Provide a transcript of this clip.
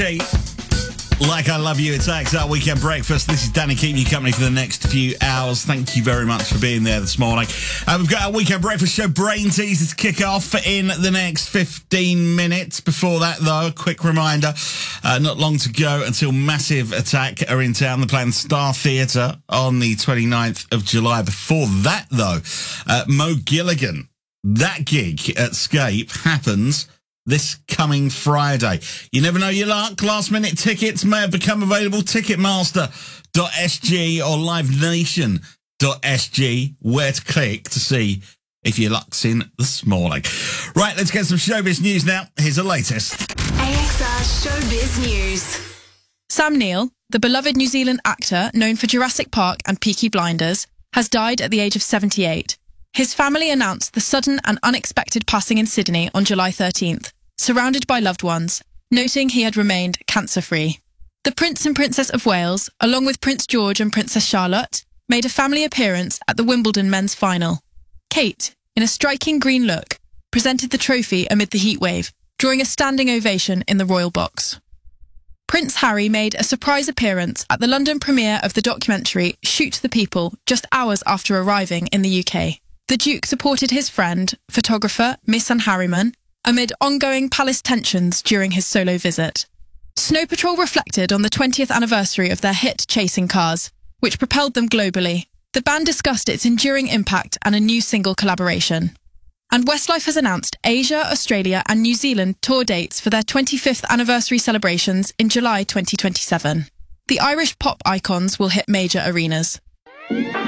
G. Like I Love You, it's our weekend breakfast. This is Danny keeping you company for the next few hours. Thank you very much for being there this morning. We've got our weekend breakfast show Brain Teaser to kick off in the next 15 minutes. Before that, though, a quick reminder, not long to go until Massive Attack are in town. They're playing Star Theatre on the 29th of July. Before that, though, Mo Gilligan, that gig at Scape happens this coming Friday. You never know your luck. Last minute tickets may have become available. Ticketmaster.sg or livenation.sg. Where to click to see if your luck's in this morning. Right, let's get some showbiz news now. Here's the latest. AXR Showbiz News. Sam Neill, the beloved New Zealand actor known for Jurassic Park and Peaky Blinders, has died at the age of 78. His family announced the sudden and unexpected passing in Sydney on July 13th, surrounded by loved ones, noting he had remained cancer-free. The Prince and Princess of Wales, along with Prince George and Princess Charlotte, made a family appearance at the Wimbledon men's final. Kate, in a striking green look, presented the trophy amid the heatwave, drawing a standing ovation in the royal box. Prince Harry made a surprise appearance at the London premiere of the documentary Shoot the People just hours after arriving in the UK. The Duke supported his friend, photographer Misan Harriman, amid ongoing palace tensions during his solo visit. Snow Patrol reflected on the 20th anniversary of their hit Chasing Cars, which propelled them globally. The band discussed its enduring impact and a new single collaboration. And Westlife has announced Asia, Australia and New Zealand tour dates for their 25th anniversary celebrations in July 2027. The Irish pop icons will hit major arenas.